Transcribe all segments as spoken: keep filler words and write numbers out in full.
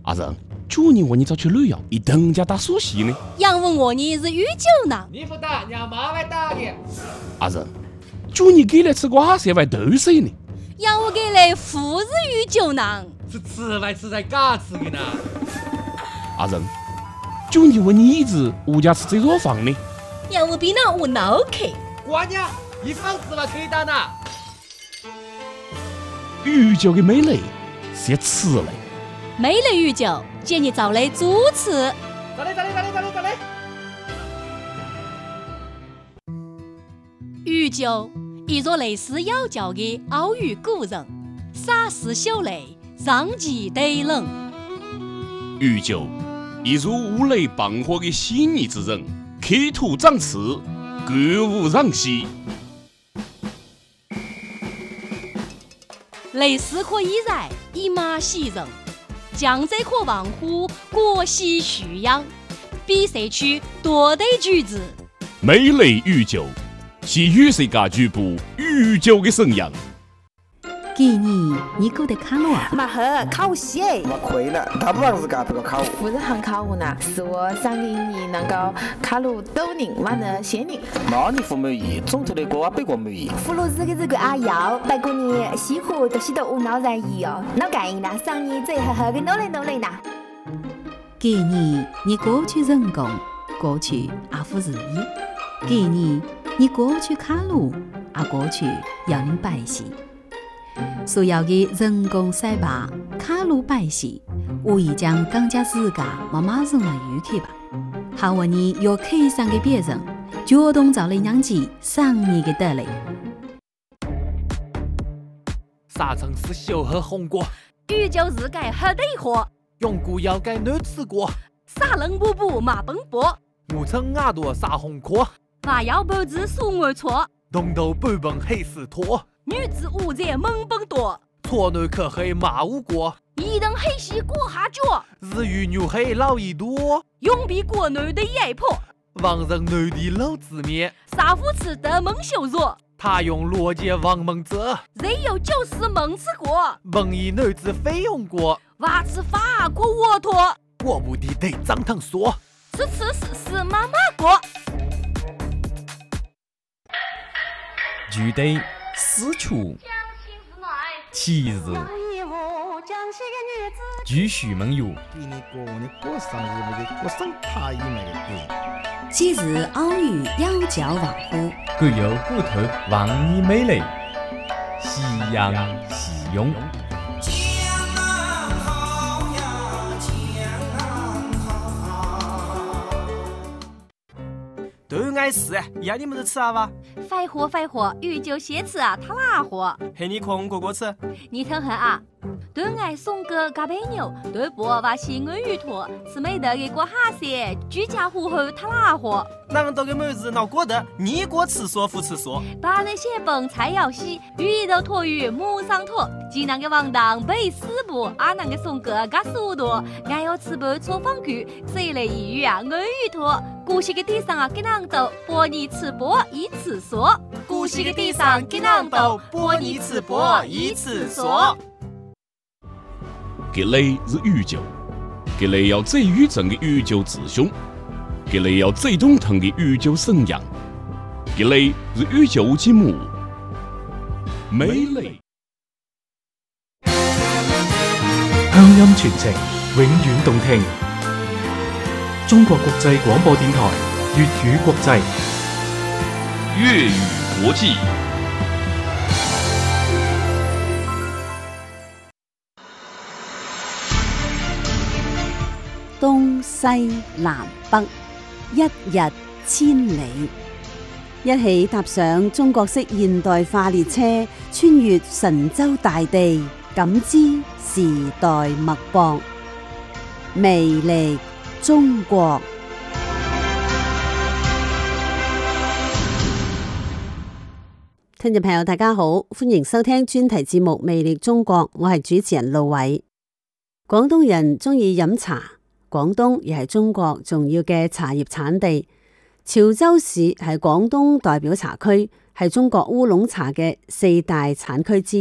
阿仁，去年我你早去旅游，一等家打苏西呢。 杨问我你是御酒囊， 你不打，让妈妈打的。 阿仁，去年给来吃瓜色外豆水呢。 杨我给来富是御酒囊， 是吃外吃在嘎吃的呢。 阿仁，去年我你一直物家吃这座房呢。 杨我比那我脑壳。 瓜娘，一房子嘛可以打呢。 御酒的美丽是吃嘞。 美丽御酒，建议找来主持。 找来找来找来找来找来。 御酒，一座类似妖教的奥语古人，洒丝秀丽，上气对人。 御酒，一如五雷傍火的细腻之人，刻土长刺，歌舞让西。 类似可以在一马喜人，江浙可望乎国喜徐扬，比赛区多得举子。 美丽御酒，是与世界局部御酒的生养。 给你，你过得看我啊？ 马赫考我戏哎！ 我亏了，大不老是干不个考我。 不是很考我呢，是我上给你能够考入斗人完了仙人。 那你不满意，总头的歌北国满意。 俘虏日的这个阿瑶，不过你西湖都是都无脑人意哦，那干呢？上你最好好的努力努力呢。 给你，你过去人工，过去阿夫日意。给你，你过去卡路，阿过去要您百姓。所有的人工赛马、卡路摆戏，无疑将更加自家没马上来预期吧。好问你有客上给别人，主动找来让其上你的得来。 啥城市小喝红果？ 御酒日改喝得火， 永固要改难吃过。 啥人不补马奔波？ 五层牙多啥红壳？ 娃要不知数我错， 东头半本黑死拖。 女子无在猛奔多， 错男可黑马无过， 一等黑西过下脚， 日与女黑老一多， 永比国女的压迫， 王人女的老字面， 杀夫吃得蒙羞辱， 他用逻辑王蒙者， 人有九死蒙吃过， 蒙以女子非用过， 娃吃法过沃托， 我不的得张腾说， 是吃是是妈妈过， 具体私处七日继续梦游。 给你过你过生日那个过生太那个过。 今日奥语妖教王乎， 各有骨头望你美丽，夕阳夕涌。 都爱吃，要你们都吃啊吧？ 快活快活，御酒先吃啊，他哪活？ 嘿，你空哥哥吃？ 你听下啊，都爱送个嘎白牛，都不把西安鱼托，吃美得给过哈些，居家户后他哪活？ 人都给妹子闹过得，你过吃说不吃说。 把那些本菜肴西，鱼都托于母上托，济南个王当背四步，阿南个送个嘎速度，俺要吃不错方具，这类一鱼啊，安鱼托，古西个地上啊，给人都播你吃播一次说， 古西个地上给人都播你吃播一次说。 给雷是御酒，给雷要最御正的御酒之兄，给雷要最懂腾的御酒生养，给雷是御酒之母，美丽。 鄉音傳情，永遠動聽。中國國際廣播電台粵語國際粵語國際。 東西南北，一日千里。一起踏上中國式現代化列車，穿越神州大地，感知時代脈搏，魅力中國。聽眾朋友大家好，歡迎收聽專題節目《魅力中國》，我係主持人路偉。廣東人中意飲茶，廣東亦係中國重要嘅茶葉產地。潮州市係廣東代表茶區，係中國烏龍茶嘅四大產區之一，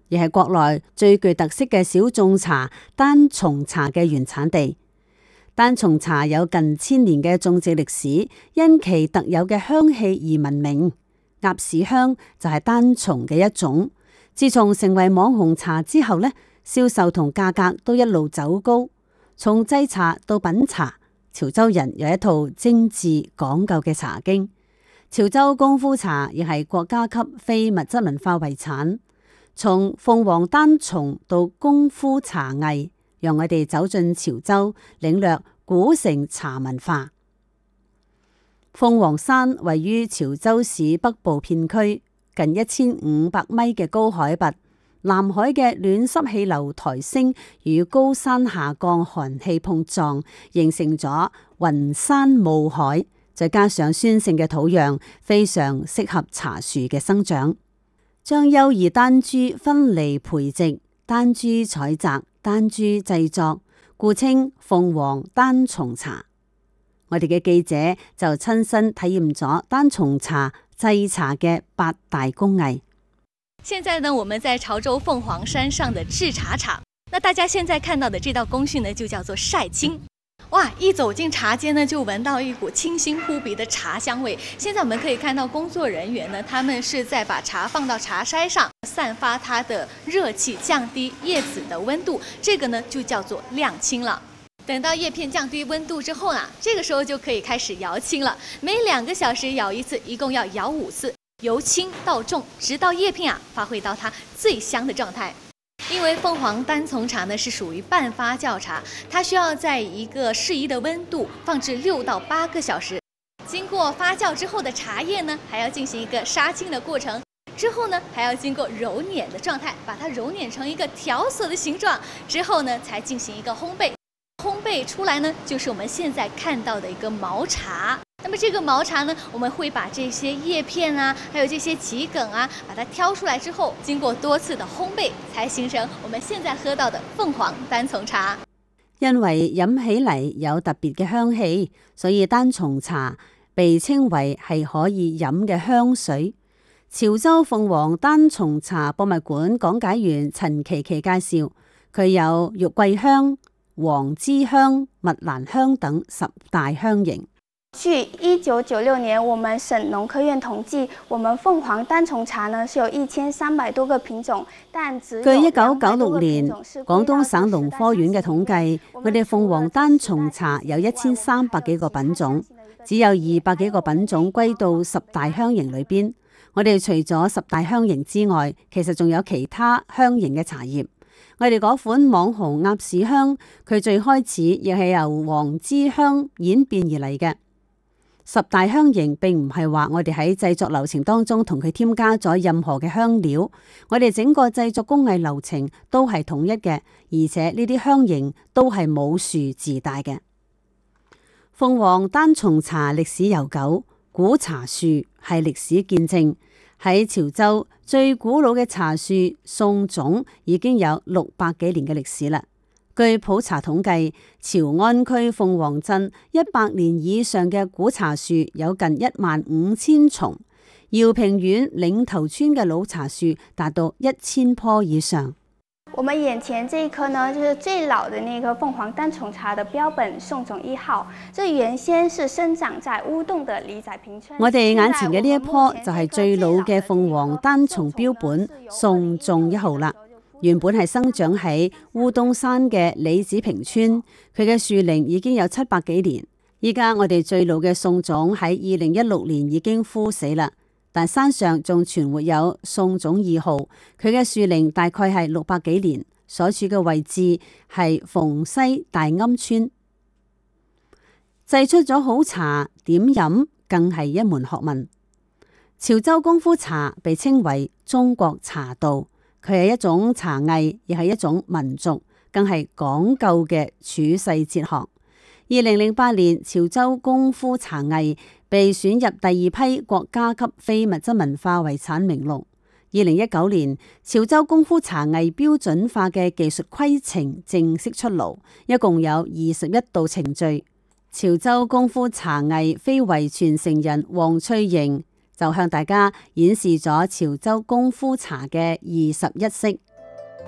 亦係國內最具特色嘅小眾茶單叢茶嘅原產地。單叢茶有近千年嘅種植歷史，因其特有嘅香氣而聞名。鴨屎香就係單叢嘅一種。自從成為網紅茶之後呢，銷售同價格都一路走高。從製茶到品茶，潮州人有一套精緻講究嘅茶經。潮州功夫茶亦係國家級非物質文化遺產。從鳳凰單叢到功夫茶藝，讓我哋走進潮州，領略古城茶文化。鳳凰山位於潮州市北部片區，近一千五百米嘅高海拔，南海嘅暖濕氣流抬升與高山下降寒氣碰撞，形成咗雲山霧海，再加上酸性嘅土壤，非常適合茶樹嘅生長。將優異丹珠分離培植、丹珠採摘、丹珠製作，故稱鳳凰單叢茶。我哋嘅記者就親身體驗咗單叢茶製茶嘅八大工藝。 現在呢，我們在潮州鳳凰山上的製茶廠。那大家現在看到的這道工序呢，就叫做曬青。哇！一走進茶間呢，就聞到一股清新撲鼻的茶香味。現在我們可以看到工作人員呢，他們是在把茶放到茶篩上，散發它的熱氣，降低葉子的溫度。這個呢，就叫做晾青了。等到葉片降低溫度之後呢，這個時候就可以開始搖青了。每兩個小時搖一次，一共要搖五次，由輕到重，直到葉片啊發揮到它最香的狀態。因為鳳凰單叢茶呢是屬於半發酵茶，它需要在一個適宜的溫度放置六到八個小時。經過發酵之後的茶葉呢，還要進行一個殺青的過程，之後呢還要經過揉捻的狀態，把它揉捻成一個條索的形狀，之後呢才進行一個烘焙。烘焙出來呢，就是我們現在看到的一個毛茶。那麼這個毛茶呢，我們會把這些葉片啊，還有這些桔梗啊，把它挑出來之後，經過多次的烘焙，才形成我們現在喝到的鳳凰單叢茶。 因為飲起嚟有特別嘅香氣，所以單叢茶被稱為係可以飲嘅香水。潮州鳳凰單叢茶博物館講解員陳琪琪介紹，佢有玉桂香、黃枝香、蜜蘭香等十大香型。 據一九九六年我們省農科院統計，我們鳳凰單叢茶呢是有一千三百多個品種，但只有據一九九六年廣東省農科院嘅統計，我哋鳳凰單叢茶有一千三百幾個品種，只有二百幾個品種歸到十大香型裏邊。我哋除咗十大香型之外，其實仲有其他香型嘅茶葉。我哋嗰款網紅鴨屎香，佢最開始亦係由黃枝香演變而嚟嘅。十大香型並唔係話我哋喺製作流程當中同佢添加咗任何嘅香料，我哋整個製作工藝流程都係統一嘅，而且呢啲香型都係冇樹自帶嘅。鳳凰單叢茶歷史悠久，古茶樹係歷史見證。喺潮州最古老嘅茶樹宋種已經有六百幾年嘅歷史啦。據普查統計，潮安區鳳凰鎮一百年以上嘅古茶樹有近一萬五千叢，饒平縣嶺頭村嘅老茶樹達到一千棵以上。 我們眼前這一棵呢，就是最老的那個鳳凰單叢茶的標本宋種一號。這原先是生長在烏洞的李仔坪村。 我哋眼前嘅呢一棵就係最老嘅鳳凰單叢標本宋種一號啦。原本係生長喺烏東山嘅李子坪村，佢嘅樹齡已經有七百幾年。依家我哋最老嘅宋種喺二零一六年已經枯死啦，但山上仲存活有宋種二號，佢嘅樹齡大概係六百幾年，所處嘅位置係鳳西大庵村。製出咗好茶，點飲更係一門學問。潮州功夫茶被稱為中國茶道。佢係一種茶藝，亦係一種民族，更係講究嘅處世哲學。二零零八年，潮州功夫茶藝被選入第二批國家級非物質文化遺產名錄。二零一九年，潮州功夫茶藝標準化嘅技術規程正式出爐，一共有二十一道程序。潮州功夫茶藝非遺傳承人黃翠瑩就向大家演示咗潮州功夫茶嘅二十一式。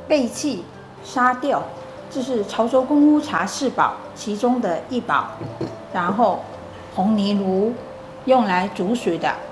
背弃、沙吊，这是潮州公屋茶四宝其中的一宝。然后红泥炉，用来煮水的